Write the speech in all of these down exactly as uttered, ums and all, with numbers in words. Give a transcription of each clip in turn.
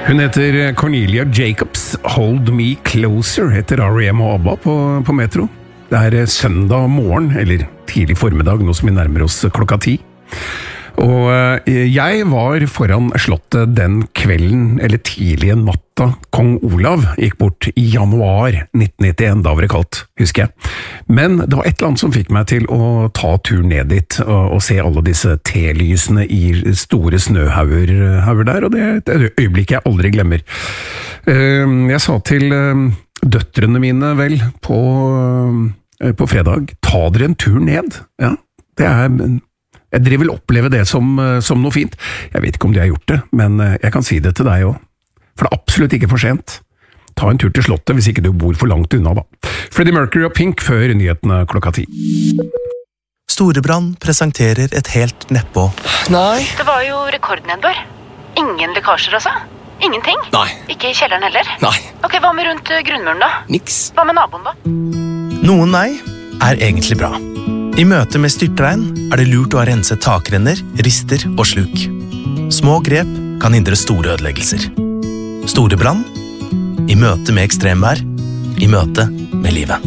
Hun heter Cornelia Jacobs. Hold Me Closer heter R E M og ABBA på, på Metro. Det er søndag morgen, eller tidlig formiddag, nå som vi nærmer oss klokka ti. Og jeg var foran slottet den kvelden, eller tidlige natta, Kong Olav gikk bort i januar nitten nittien, da var det kaldt, husker jeg. Men det var et eller annet som fikk meg til å ta tur ned dit, og, og se alle disse telysene i store snøhauger hauger der, og det er et øyeblikk jeg aldri glemmer. Jeg sa til døtrene mine, vel, på, på fredag, ta dere en tur ned. Ja, det er... Jeg driver vel oppleve det som, som noe fint. Jeg vet ikke om de har gjort det, men jeg kan si det til deg også. For det er absolutt ikke for sent. Ta en tur til slottet hvis ikke du bor for langt unna, da. Freddie Mercury og Pink før nyhetene klokka ti. Storebrand presenterer et helt nedpå. Nei. Det var jo rekordnedbør. Ingen lekkasjer, altså? Ingenting? Nei. Ikke i kjelleren heller? Nei. Ok, hva med rundt grunnmuren da? Niks. Hva med naboen da? Noen nei er egentlig bra. I møte med styrtregn er det lurt å ha renset takrenner, rister og sluk. Små grep kan hindre store ødeleggelser. Store brann, i møte med ekstremvær, i møte med livet.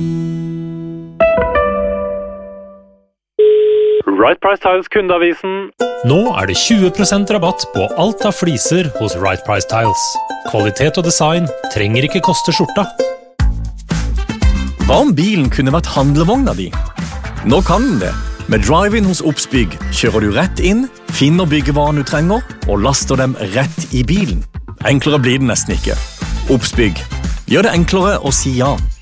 Right Price Tiles kundeavisen. Nå er det tjue prosent rabatt på alt av fliser hos Right Price Tiles. Kvalitet og design trenger ikke koste skjorta. Hva om bilen kunne vært handlevogna di? Nå kan den det. Med Drive-In hos Obsbygg kjører du rett inn, finner byggevaren du trenger, og laster dem rett i bilen. Enklere blir det nesten ikke. Obsbygg. Gjør det enklere å si ja.